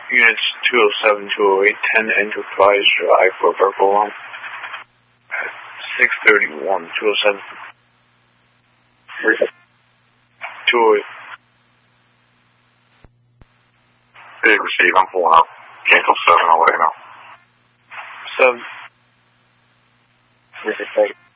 Units 207, 208, 10 Enterprise Drive for Purple Line. 631, 207. 208. Big receive, I'm pulling up. Cancel 7, I'll let you know. 7.